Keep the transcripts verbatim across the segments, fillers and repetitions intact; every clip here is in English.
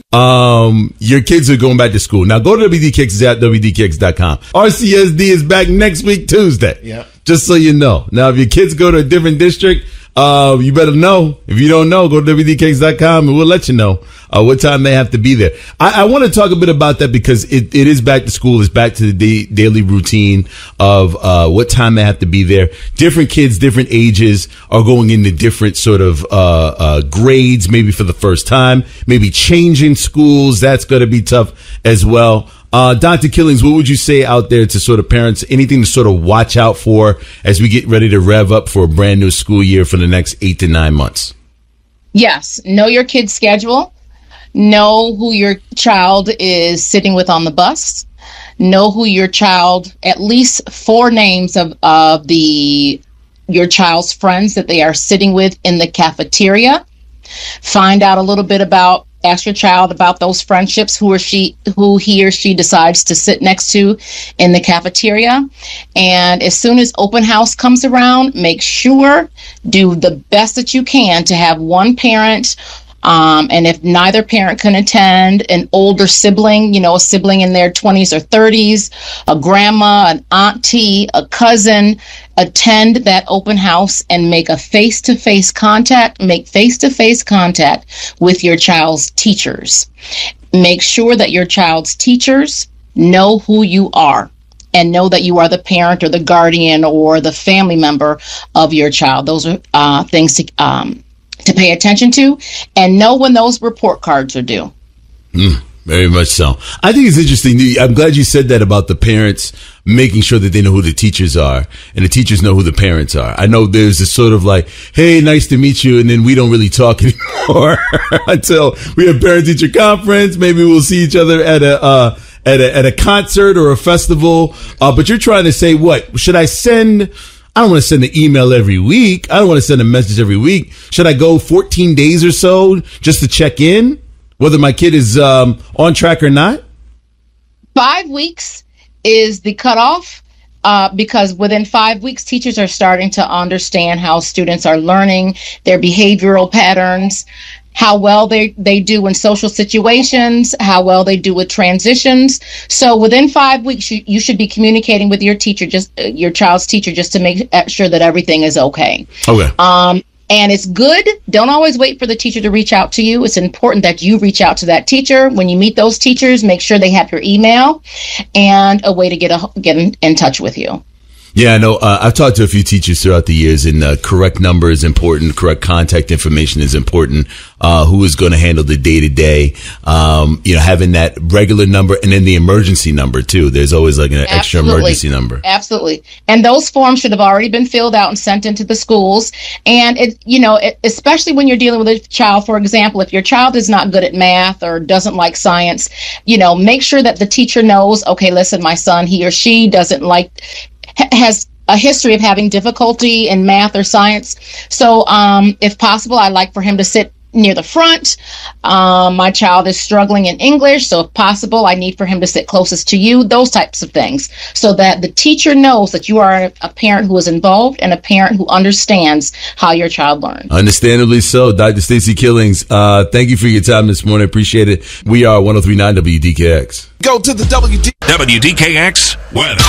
Um, your kids are going back to school. Now go to W D K X dot W D K X dot com. R C S D is back next week, Tuesday. Yeah. Just so you know. Now, if your kids go to a different district, uh, you better know. If you don't know, go to W D K X dot com and we'll let you know uh, what time they have to be there. I, I want to talk a bit about that because it, it is back to school. It's back to the da- daily routine of uh, what time they have to be there. Different kids, different ages are going into different sort of uh, uh, grades, maybe for the first time, maybe changing schools. That's going to be tough as well. Uh, Doctor Killings, what would you say out there to sort of parents, anything to sort of watch out for as we get ready to rev up for a brand new school year for the next eight to nine months? Yes. Know your kid's schedule. Know who your child is sitting with on the bus. Know who your child, at least four names of, of the your child's friends that they are sitting with in the cafeteria. Find out a little bit about Ask your child about those friendships, who or she, who he or she decides to sit next to in the cafeteria. And as soon as open house comes around, make sure, do the best that you can to have one parent. Um, and if neither parent can attend, an older sibling, you know, a sibling in their twenties or thirties, a grandma, an auntie, a cousin, attend that open house and make a face-to-face contact, make face-to-face contact with your child's teachers. Make sure that your child's teachers know who you are and know that you are the parent or the guardian or the family member of your child. Those are uh, things to um, to pay attention to, and know when those report cards are due. Mm, very much so. I think it's interesting. I'm glad you said that about the parents making sure that they know who the teachers are and the teachers know who the parents are. I know there's this sort of like, hey, nice to meet you. And then we don't really talk anymore until we have parent-teacher conference. Maybe we'll see each other at a, uh, at a, at a concert or a festival. Uh, but you're trying to say, what should I send? I don't want to send an email every week. I don't want to send a message every week. Should I go fourteen days or so just to check in whether my kid is um, on track or not? Five weeks is the cutoff uh, because within five weeks, teachers are starting to understand how students are learning, their behavioral patterns, how well they, they do in social situations, how well they do with transitions. So within five weeks, you, you should be communicating with your teacher, just uh, your child's teacher, just to make sure that everything is okay. Okay. Um, and it's good. Don't always wait for the teacher to reach out to you. It's important that you reach out to that teacher. When you meet those teachers, make sure they have your email and a way to get a, get in, in touch with you. Yeah, I know. Uh, I've talked to a few teachers throughout the years, and uh, correct number is important. Correct contact information is important. Uh, who is going to handle the day to day? Um, you know, having that regular number and then the emergency number too. There's always like an Absolutely. extra emergency number. Absolutely. And those forms should have already been filled out and sent into the schools. And it, you know, it, especially when you're dealing with a child, for example, if your child is not good at math or doesn't like science, you know, make sure that the teacher knows, okay, listen, my son, he or she doesn't like, has a history of having difficulty in math or science. So um, if possible, I'd like for him to sit near the front. Um, my child is struggling in English, so if possible, I need for him to sit closest to you, those types of things, so that the teacher knows that you are a parent who is involved and a parent who understands how your child learns. Understandably so. Doctor Stacey Killings, uh, thank you for your time this morning. Appreciate it. We are one oh three point nine W D K X. Go to the W D- W D K X weather.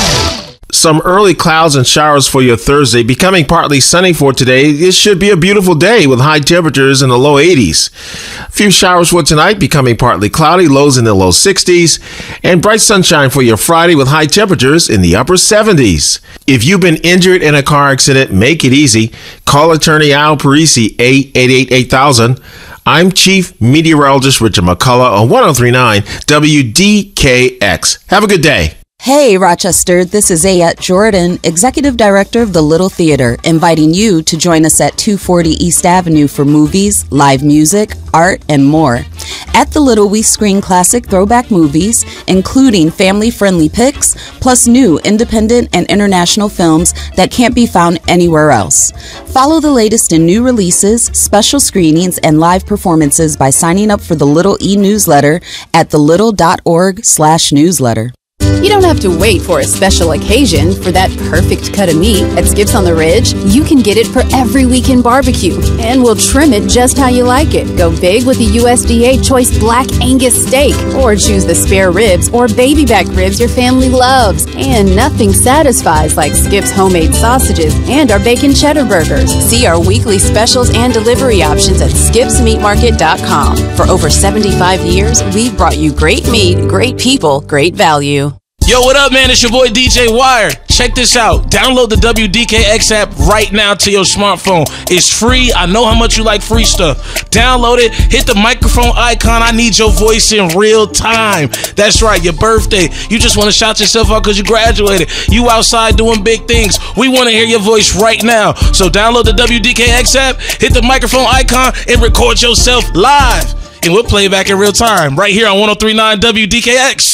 Some early clouds and showers for your Thursday, becoming partly sunny for today. It should be a beautiful day with high temperatures in the low eighties. A few showers for tonight, becoming partly cloudy, lows in the low sixties, and bright sunshine for your Friday with high temperatures in the upper seventies. If you've been injured in a car accident, make it easy. Call attorney Al Parisi, eight eight eight, eight thousand. I'm Chief Meteorologist Richard McCullough on one oh three point nine W D K X. Have a good day. Hey, Rochester, this is Ayette Jordan, Executive Director of the Little Theater, inviting you to join us at two forty East Avenue for movies, live music, art, and more. At the Little, we screen classic throwback movies, including family-friendly picks, plus new independent and international films that can't be found anywhere else. Follow the latest in new releases, special screenings, and live performances by signing up for the Little e-newsletter at the little dot org slash newsletter. You don't have to wait for a special occasion for that perfect cut of meat at Skips on the Ridge. You can get it for every weekend barbecue, and we'll trim it just how you like it. Go big with the U S D A Choice Black Angus Steak, or choose the spare ribs or baby back ribs your family loves. And nothing satisfies like Skips homemade sausages and our bacon cheddar burgers. See our weekly specials and delivery options at skips meat market dot com. For over seventy-five years, we've brought you great meat, great people, great value. Yo, what up, man? It's your boy D J Wire. Check this out. Download the W D K X app right now to your smartphone. It's free. I know how much you like free stuff. Download it. Hit the microphone icon. I need your voice in real time. That's right. Your birthday. You just want to shout yourself out because you graduated. You outside doing big things. We want to hear your voice right now. So download the W D K X app, hit the microphone icon, and record yourself live. And we'll play back in real time right here on one oh three point nine W D K X.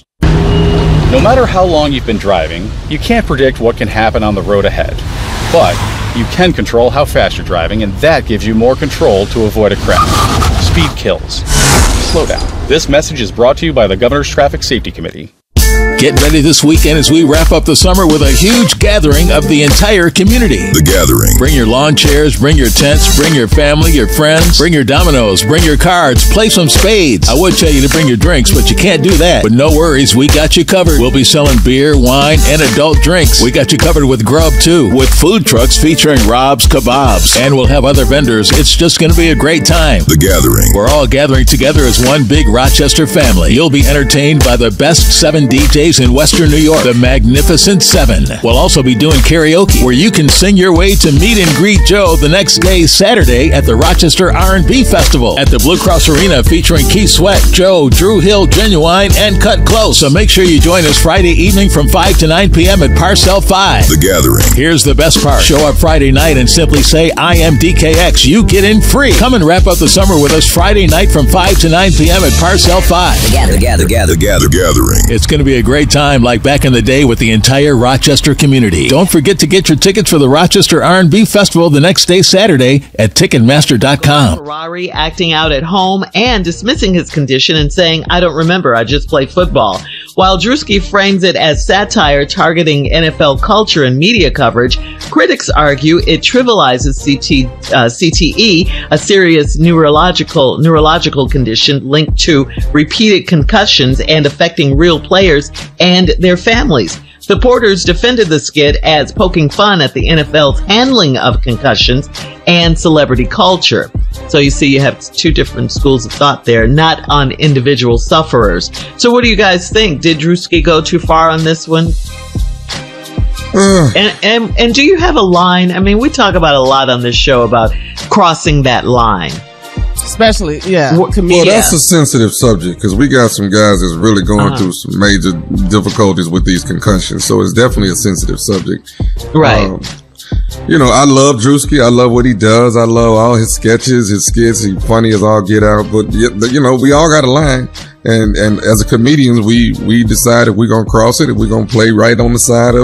No matter how long you've been driving, you can't predict what can happen on the road ahead. But you can control how fast you're driving, and that gives you more control to avoid a crash. Speed kills. Slow down. This message is brought to you by the Governor's Traffic Safety Committee. Get ready this weekend as we wrap up the summer with a huge gathering of the entire community. The Gathering. Bring your lawn chairs, bring your tents, bring your family, your friends, bring your dominoes, bring your cards, play some spades. I would tell you to bring your drinks, but you can't do that. But no worries, we got you covered. We'll be selling beer, wine, and adult drinks. We got you covered with grub, too, with food trucks featuring Rob's Kebabs. And we'll have other vendors. It's just going to be a great time. The Gathering. We're all gathering together as one big Rochester family. You'll be entertained by the best seven D Js in Western New York, the Magnificent Seven. We'll also be doing karaoke, where you can sing your way to meet and greet Joe the next day, Saturday, at the Rochester R and B Festival at the Blue Cross Arena, featuring Keith Sweat, Joe, Drew Hill, Genuine, and Cut Close. So make sure you join us Friday evening from five to nine p.m. at Parcel five. The Gathering. Here's the best part. Show up Friday night and simply say, I am D K X. You get in free. Come and wrap up the summer with us Friday night from five to nine p.m. at Parcel five. The Gather, Gather, Gather, Gather, Gathering. It's going to be a great time like back in the day with the entire Rochester community. Don't forget to get your tickets for the Rochester R and B Festival the next day, Saturday, at Ticketmaster dot com. Ferrari acting out at home and dismissing his condition and saying, I don't remember, I just play football. While Drewski frames it as satire targeting N F L culture and media coverage, critics argue it trivializes C T, uh, C T E, a serious neurological neurological condition linked to repeated concussions and affecting real players and their families. Supporters defended the skit as poking fun at the N F L's handling of concussions and celebrity culture. So you see, you have two different schools of thought there, not on individual sufferers. So what do you guys think? Did Drewski go too far on this one? Uh, and, and and do you have a line? I mean, we talk about a lot on this show about crossing that line. Especially, yeah. Well, well that's a sensitive subject because we got some guys that's really going uh-huh. through some major difficulties with these concussions. So it's definitely a sensitive subject. Right. Um, you know, I love Drewski. I love what he does. I love all his sketches, his skits. He's funny as all get out. But, you know, we all got a line. And and as a comedians, we, we decide if we're going to cross it, if we're going to play right on the side of